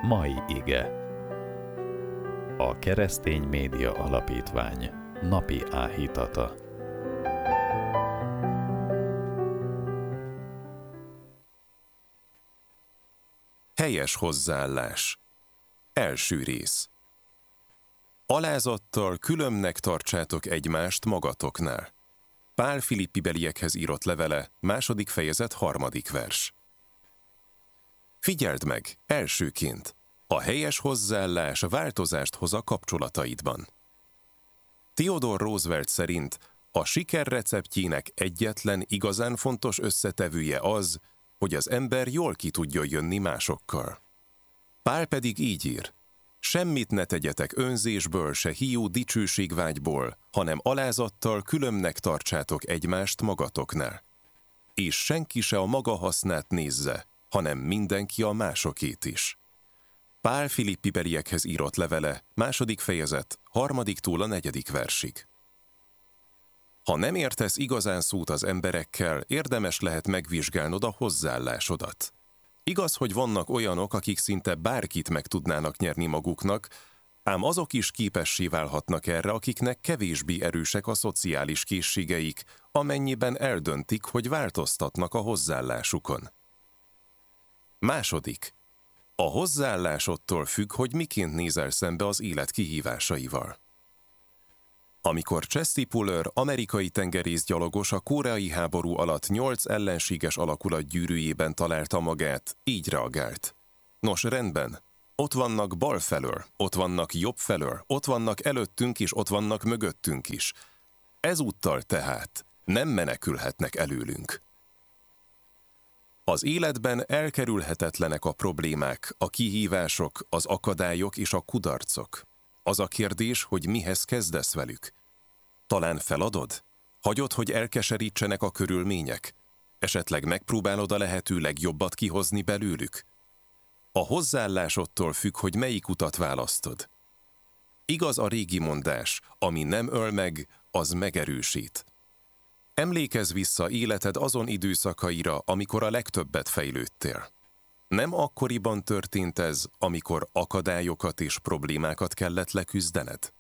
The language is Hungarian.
Mai ige. A Keresztény Média Alapítvány napi áhítata. Helyes hozzáállás. Első rész. Alázattal különbnek tartsátok egymást magatoknál. Pál Filippibeliekhez írott levele, 2. fejezet, 3. vers. Figyeld meg, elsőként, a helyes hozzáállás változást hoz a kapcsolataidban. Theodore Roosevelt szerint a siker receptjének egyetlen igazán fontos összetevője az, hogy az ember jól ki tudjon jönni másokkal. Pál pedig így ír: semmit ne tegyetek önzésből, se hiú dicsőségvágyból, hanem alázattal különbnek tartsátok egymást magatoknál. És senki se a maga hasznát nézze, hanem mindenki a másokét is. Pál Filippibeliekhez írott levele, 2. fejezet, 3-tól a 4. versig. Ha nem értesz igazán szót az emberekkel, érdemes lehet megvizsgálnod a hozzáállásodat. Igaz, hogy vannak olyanok, akik szinte bárkit meg tudnának nyerni maguknak, ám azok is képessé válhatnak erre, akiknek kevésbé erősek a szociális készségeik, amennyiben eldöntik, hogy változtatnak a hozzáállásukon. Második. A hozzáállásodtól függ, hogy miként nézel szembe az élet kihívásaival. Amikor Chesty Puller, amerikai tengerészgyalogos a koreai háború alatt 8 ellenséges alakulat gyűrűjében találta magát, így reagált: nos, rendben, ott vannak bal felől, ott vannak jobb felől, ott vannak előttünk és ott vannak mögöttünk is. Ezúttal tehát nem menekülhetnek előlünk. Az életben elkerülhetetlenek a problémák, a kihívások, az akadályok és a kudarcok. Az a kérdés, hogy mihez kezdesz velük. Talán feladod? Hagyod, hogy elkeserítsenek a körülmények? Esetleg megpróbálod a lehető legjobbat kihozni belőlük? A hozzáállásodtól függ, hogy melyik utat választod. Igaz a régi mondás, ami nem öl meg, az megerősít. Emlékezz vissza életed azon időszakaira, amikor a legtöbbet fejlődtél. Nem akkoriban történt ez, amikor akadályokat és problémákat kellett leküzdened?